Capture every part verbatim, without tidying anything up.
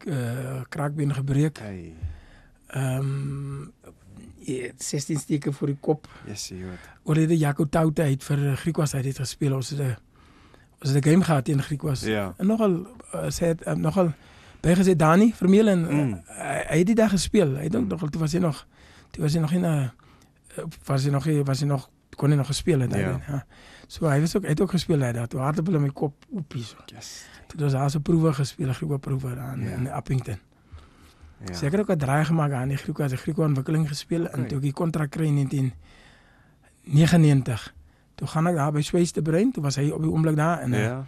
uh, kraakbeen gebreek. Hey. Um, sestien steke voor die kop. Yes, jy weet. Oorlede Jaco Taute het vir Griekwas uit het gespeel. Ons het 'n ons het 'n game gehad teen Griekwas. Ja. En nogal uh, sê het uh, nogal bygesê Dani Vermeulen mm. uh, hy, hy het die dag gespeel. Hy het ook mm. nogal toe was hy nog toe was hy nog in 'n uh, was hy nog was hy nog kon hy nog gespeel het. Ja. Ja. So hy was ook hy het ook gespeel hy daar. Toe hardloop hulle my kop oopie so. Yes. Toe was daar so proewe gespeel, Griekwa proewe daar Ja. in Appington. Ja. So ek het ook 'n draai gemaak aan die Griekwa, as 'n Griekwa ontwikkeling gespeel okay. En toe ek die kontrak kry in negentien negenennegentig. Toe gaan ek daar by Sways te Brein, toe was hy op die oomblik daar en Ja.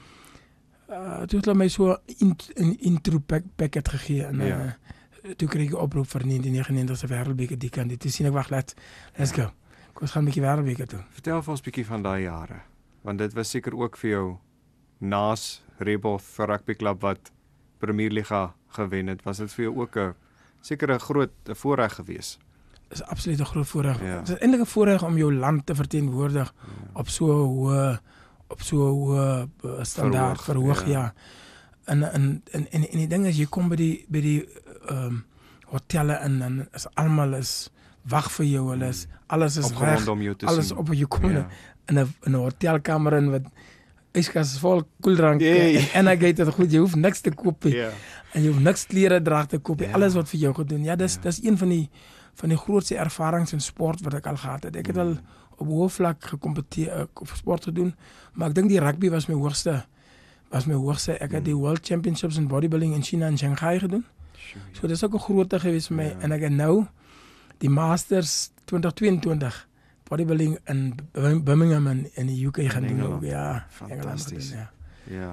uh, toe het hulle my so 'n in, intro pack, packet gegee en Ja. uh, toe kry ek 'n oproep vir negentien negenennegentig se Wêreldbeker die kant. Toe sien ek wag, let's let's go. Kom ons gaan 'n bietjie Wêreldbeker toe. Vertel vir ons 'n bietjie van daai jare, want dit was seker ook vir jou naas Rebels Rugby Club wat Premier Liga gewen het, was dit vir jou ook 'n seker 'n groot voorreg gewees. Dit is absoluut 'n groot voorreg. Ja. Dit is eintlik 'n voorreg om jou land te verteenwoordig Ja. op so 'n hoë op so 'n hoë uh, standaard Verhoog, verhoog, ja. ja. En en en en, en die ding is jy kom by die by die ehm um, hotelle in en is almal is wag vir jou, hulle is alles is Opgewonde reg, om jou te alles sien. op jou kom Ja. in 'n in 'n hotelkamer in wat yskas vol koeldrank Jee. en en gate dit goed, jy hoef niks te koop nie. Ja. En jy hoef niks klere dra te koop, Ja. alles wat vir jou gedoen. Ja, dis Ja. dis een van die van die grootste ervarings in sport wat ek al gehad het. Ek het al op hoë vlak gekompeteer op sport gedoen, maar ek dink die rugby was my hoogste was my hoogste. Ek het die World Championships in bodybuilding in China en Shanghai gedoen. Sure, So dis ook 'n grootte gewees vir my Ja. en ek het nou die Masters twintig tweeëntwintig bodybuilding in Birmingham in in die U K gaan doen Engeland. ook. Ja, Fantasties. Engeland gedoen, ja. Ja.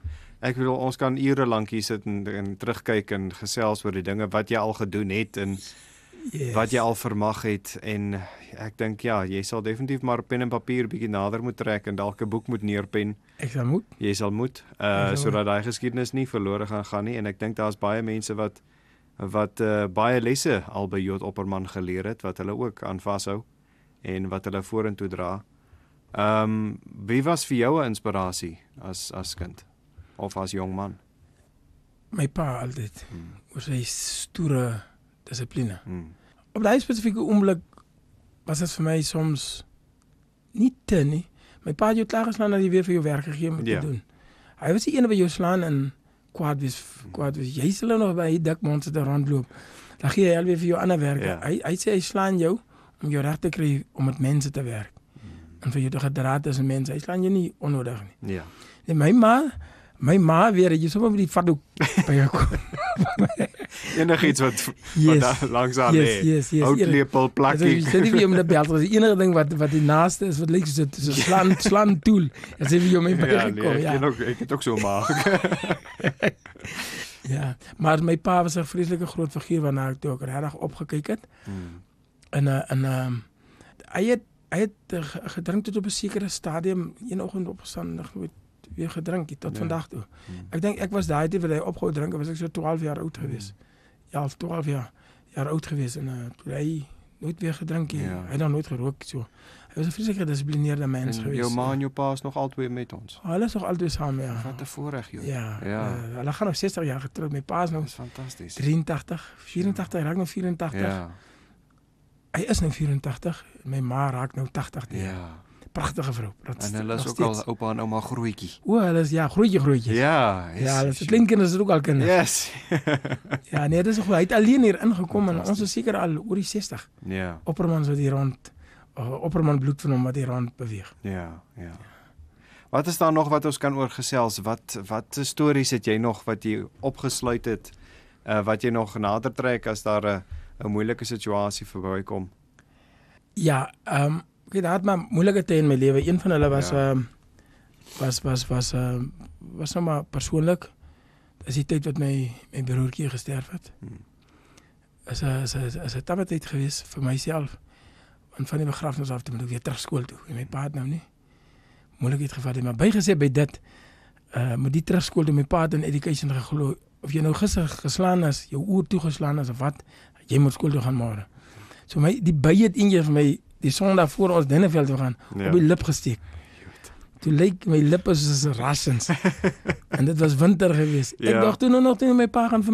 Ek bedoel ons kan ure lank hier sit en, en terugkyk en gesels oor die dinge wat jy al gedoen het en Yes. wat jy al vermag het en ek dink ja, jy sal definitief maar pen en papier bietjie nader moet trek en dalk 'n boek moet neerpen. Ek sal moet. Jy sal moet uh sal sodat daai geskiedenis nie verlore gaan gaan nie en ek dink daar's baie mense wat wat uh, baie lesse al by Jood Opperman geleer het wat hulle ook aan vashou en wat hulle vorentoe dra. Ehm um, wie was vir jou 'n inspirasie as as kind of as jong man? My pa altyd. Hmm. Oor sy stoere dissipline. Hmm. Op daai spesifieke oomblik was dit vir my soms nie te nie. My pa het jou klaar geslaan dat jy weer vir jou werk gegee moet Ja. doen. Hy was die een wat jou slaan en kwaad wees, kwaad wees. Jy sal nog by die dik mond sit en rondloop. Dan gee hy alweer vir jou ander werk. Ja. Hy hy sê hy slaan jou om jou reg te kry om met mense te werk. En vir jou te gedra tussen mense. Hy slaan jou nie onnodig nie. Ja. Nee, my ma, my ma weer, jy sommer met die vatdoek by jou kom. Enigiets wat Yes. wat daar langs aan Yes, lê. yes, yes. Houtlepel, Dit plakkie. is nie wie om te bel, die enige ding wat wat die naaste is wat lyk soos dit so slaan slaan tool. As jy jou my by Ja, nee, gekom, ek ja. ken ook ek het ook so maak. Ja, maar my pa was 'n vreeslike groot figuur waarna ek toe ook regtig opgekyk het. Hmm. En uh, en uh, hy het hy het uh, gedrink tot op 'n sekere stadium een oggend opgestaan en nog nooit weer gedrink het tot Ja. vandag toe. Hmm. Ek dink ek was daai tyd wat hy ophou drink, was ek so twaalf jaar oud gewees. Ja, twaalf jaar jaar oud gewees en uh, toe hy nooit weer gedrink het. Ja. Hy het dan nooit gerook so. Hy was 'n vreeslik gedissiplineerde mens En gewees. jou ma en jou pa is nog albei met ons. Oh, hulle is nog altyd saam, ja. Wat 'n voorreg, joh. Ja, Ja. ja. Uh, hulle gaan nog sestig jaar getroud. My pa is nou Dit is fantasties. drieëntagtig, vierentagtig, hy raak nou vierentagtig. Ja. Hy is nou vierentagtig. My ma raak nou tagtig. Ja. Ja. Pragtige vrou. Dat En hulle is nog ook al steeds. oupa en ouma grootjie. O, hulle is ja, grootjie grootjies. Ja, Ja, hulle is kleinkinders is ook al kinders. Yes. Ja, nee, dis goed. Hy het alleen hier ingekom en Fantasties. ons is seker al oor die sestig. Ja, Opperman wat hier rond uh, Opperman bloed van hom wat hier rond beweeg. ja, ja. Wat is daar nog wat ons kan oor gesels? Wat wat stories het jy nog wat jy opgesluit het? Uh, wat jy nog nader trek as daar 'n 'n moeilike situasie verbykom? Ja, ehm um, ek het gehad maar moeilike tye in my lewe. Een van hulle was Ja. ehm ja. um, was was was ehm um, was nou maar persoonlik. Dis die tyd wat my my broertjie gesterf het. Hmm. Is 'n is 'n is 'n tappe tyd gewees vir myself. Want van die begrafnis af toe moet ek weer terug skool toe. En my pa het nou nie moeilikheid gevat nie, maar bygesê by dit uh met die terug skool toe my pa het in education geglo. Of jy nou gister geslaan is, jou oor toegeslaan is of wat, jy moet skool toe gaan môre. So my die by het een keer vir my die Sondag voor ons Denneveld toe gaan Ja. op die lip gesteek. Toe lyk my lippe soos rassens. En dit was winter geweest. Ek Ja. dink toe nou nog toe my pa gaan vir